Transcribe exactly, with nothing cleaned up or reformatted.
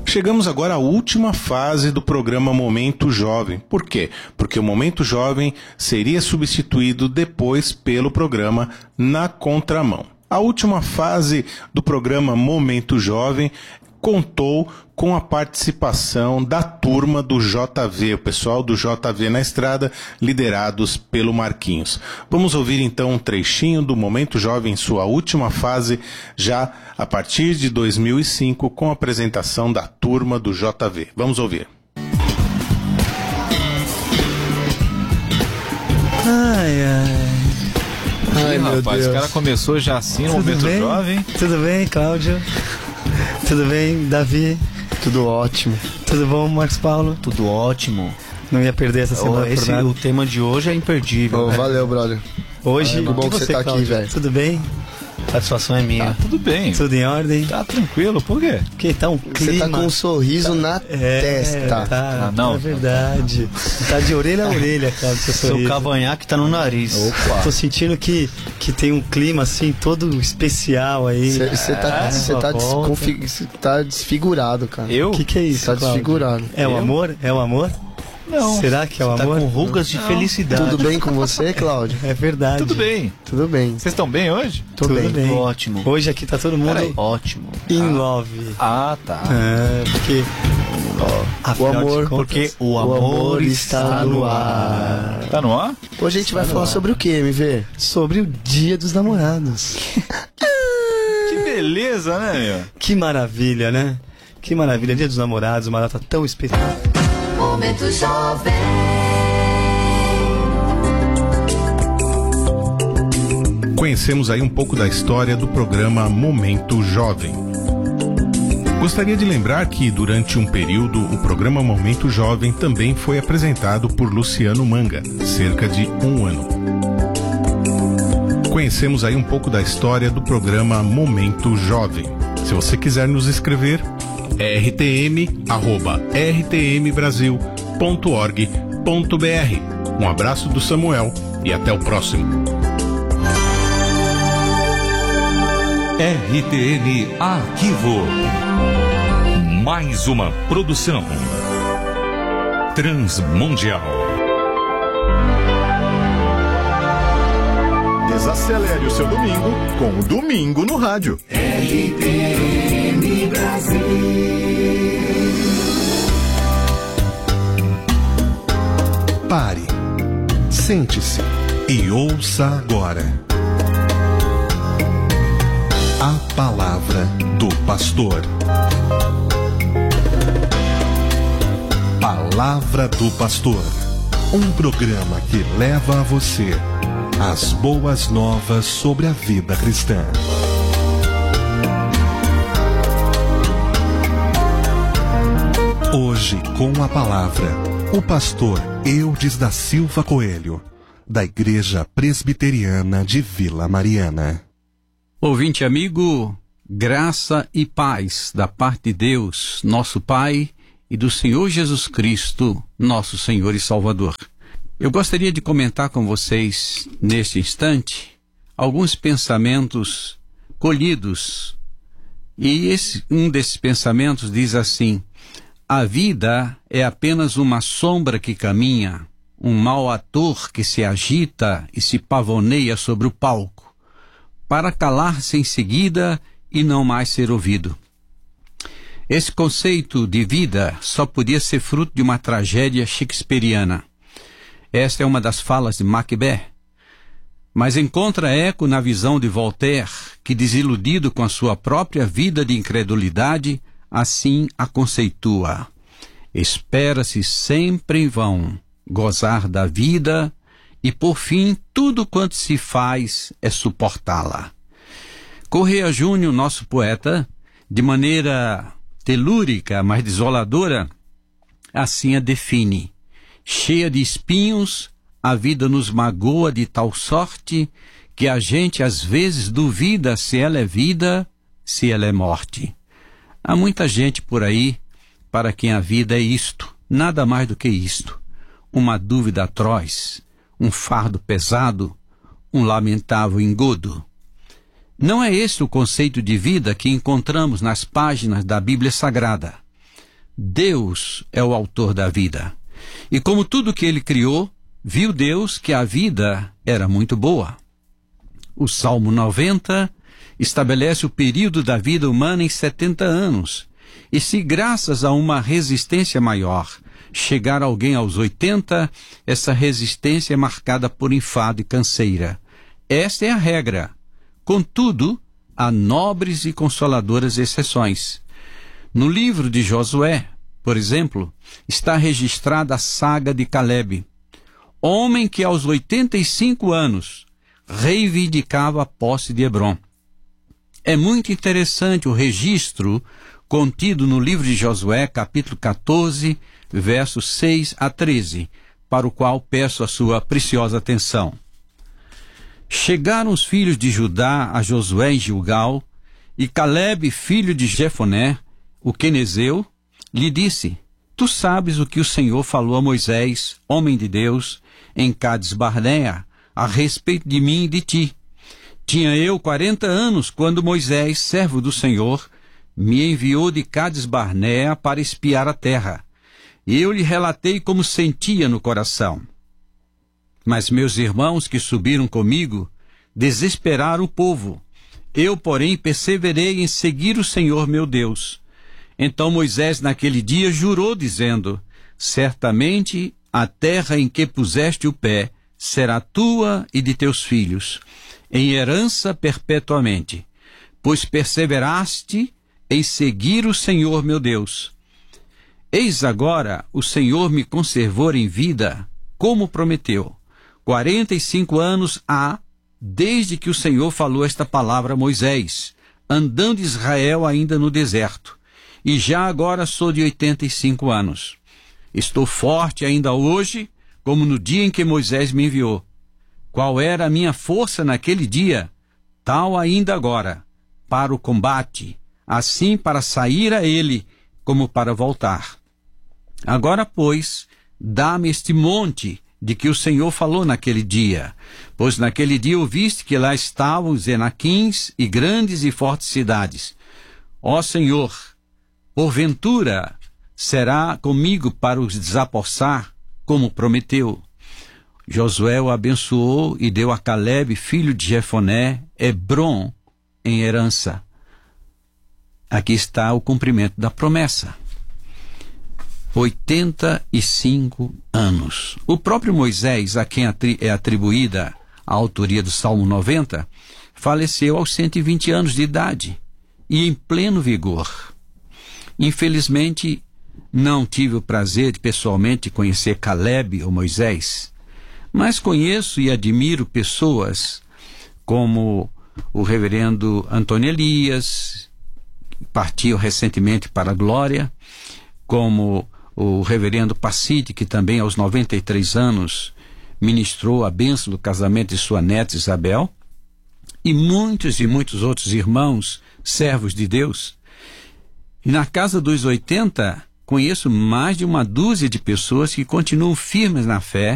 Chegamos agora à última fase do programa Momento Jovem. Por quê? Porque o Momento Jovem seria substituído depois pelo programa Na Contramão. A última fase do programa Momento Jovem contou com a participação da turma do J V, o pessoal do J V na Estrada, liderados pelo Marquinhos. Vamos ouvir então um trechinho do Momento Jovem em sua última fase, já a partir de dois mil e cinco, com a apresentação da turma do J V. Vamos ouvir. Ai, ai. Ai, Ih, meu rapaz, Deus. O cara começou já assim no Momento bem? Jovem. Tudo bem, Cláudio? Tudo bem, Davi? Tudo ótimo. Tudo bom, Marcos Paulo? Tudo ótimo. Não ia perder essa semana. Oh, esse, o tema de hoje é imperdível. Oh, valeu, brother. Hoje, é, que bom que você, você tá Cláudio? Aqui, velho. Tudo bem? A satisfação é minha. Tá tudo bem. Tudo em ordem? Tá tranquilo, por quê? Porque tá um clima... Você tá com um sorriso tá... na é, testa. Tá, ah, não. É verdade. Tá de orelha a orelha, cara, seu sorriso. Seu cavanhaque tá no nariz. Opa. Tô sentindo que, que tem um clima, assim, todo especial aí. Você tá, é, tá, desconfig... tá desfigurado, cara. Eu? O que que é isso, Tá Cláudio? desfigurado. É o Eu? amor? É o amor? Não. Será que é o tá amor? Com rugas de não. felicidade. Tudo bem com você, Cláudio? É verdade. Tudo bem. Tudo bem. Vocês estão bem hoje? Tô Tudo bem. bem. Ótimo. Hoje aqui tá todo mundo ótimo. in ah. love. Ah, tá. É, porque o amor, contas, porque o amor, o amor está no ar. Tá no ar? Hoje a gente vai falar sobre o que, M V? Sobre o Dia dos Namorados. Que beleza, né, meu? Que maravilha, né? Que maravilha. Dia dos Namorados, uma data tão especial. Momento Jovem. Conhecemos aí um pouco da história do programa Momento Jovem. Gostaria de lembrar que, durante um período, o programa Momento Jovem também foi apresentado por Luciano Manga, cerca de um ano. Conhecemos aí um pouco da história do programa Momento Jovem. Se você quiser nos escrever, é r t m arroba r t m brasil ponto org ponto b r. Um abraço do Samuel e até o próximo. R T M Arquivo. Mais uma produção transmundial. Desacelere o seu domingo com o Domingo no Rádio. R T M Brasil. Pare, sente-se e ouça agora a palavra do pastor. Palavra do Pastor, um programa que leva a você as boas novas sobre a vida cristã. Hoje, com a palavra, o pastor Eudes da Silva Coelho, da Igreja Presbiteriana de Vila Mariana. Ouvinte amigo, graça e paz da parte de Deus, nosso Pai, e do Senhor Jesus Cristo, nosso Senhor e Salvador. Eu gostaria de comentar com vocês, neste instante, alguns pensamentos colhidos. E esse, um desses pensamentos diz assim: a vida é apenas uma sombra que caminha, um mau ator que se agita e se pavoneia sobre o palco, para calar-se em seguida e não mais ser ouvido. Esse conceito de vida só podia ser fruto de uma tragédia shakespeariana. Esta é uma das falas de Macbeth, mas encontra eco na visão de Voltaire, que, desiludido com a sua própria vida de incredulidade, assim a conceitua: espera-se sempre em vão gozar da vida e, por fim, tudo quanto se faz é suportá-la. Correia Júnior, nosso poeta, de maneira telúrica, mas desoladora, assim a define: cheia de espinhos, a vida nos magoa de tal sorte que a gente às vezes duvida se ela é vida, se ela é morte. Há muita gente por aí para quem a vida é isto, nada mais do que isto: uma dúvida atroz, um fardo pesado, um lamentável engodo. Não é esse o conceito de vida que encontramos nas páginas da Bíblia Sagrada. Deus é o autor da vida. E como tudo que ele criou, viu Deus que a vida era muito boa. O Salmo noventa estabelece o período da vida humana em setenta anos. E se graças a uma resistência maior chegar alguém aos oitenta, essa resistência é marcada por enfado e canseira. Esta é a regra. Contudo, há nobres e consoladoras exceções. No livro de Josué, por exemplo, está registrada a saga de Caleb, homem que aos oitenta e cinco anos reivindicava a posse de Hebrom. É muito interessante o registro contido no livro de Josué, capítulo quatorze, versos seis a treze, para o qual peço a sua preciosa atenção. Chegaram os filhos de Judá a Josué em Gilgal, e Caleb, filho de Jefoné, o quenezeu, lhe disse: Tu sabes o que o Senhor falou a Moisés, homem de Deus, em Cades Barnea, a respeito de mim e de ti. Tinha eu quarenta anos quando Moisés, servo do Senhor, me enviou de Cades Barnea para espiar a terra. E eu lhe relatei como sentia no coração. Mas meus irmãos que subiram comigo desesperaram o povo. Eu, porém, perseverei em seguir o Senhor meu Deus. Então Moisés naquele dia jurou, dizendo: Certamente a terra em que puseste o pé será tua e de teus filhos, em herança perpetuamente, pois perseveraste em seguir o Senhor meu Deus. Eis agora o Senhor me conservou em vida, como prometeu. Quarenta e cinco anos há, desde que o Senhor falou esta palavra a Moisés, andando Israel ainda no deserto. E já agora sou de oitenta e cinco anos. Estou forte ainda hoje, como no dia em que Moisés me enviou. Qual era a minha força naquele dia? Tal ainda agora, para o combate, assim para sair a ele, como para voltar. Agora, pois, dá-me este monte de que o Senhor falou naquele dia, pois naquele dia ouviste que lá estavam os Enaquins e grandes e fortes cidades. Ó Senhor, porventura será comigo para os desapossar, como prometeu. Josué o abençoou e deu a Caleb, filho de Jefoné, Hebrom, em herança. Aqui está o cumprimento da promessa. oitenta e cinco anos. O próprio Moisés, a quem é atribuída a autoria do Salmo noventa, faleceu aos cento e vinte anos de idade e em pleno vigor. Infelizmente, não tive o prazer de pessoalmente conhecer Caleb ou Moisés, mas conheço e admiro pessoas como o reverendo Antônio Elias, que partiu recentemente para a glória, como o reverendo Pacide, que também aos noventa e três anos ministrou a bênção do casamento de sua neta Isabel, e muitos e muitos outros irmãos, servos de Deus. E na casa dos oitenta, conheço mais de uma dúzia de pessoas que continuam firmes na fé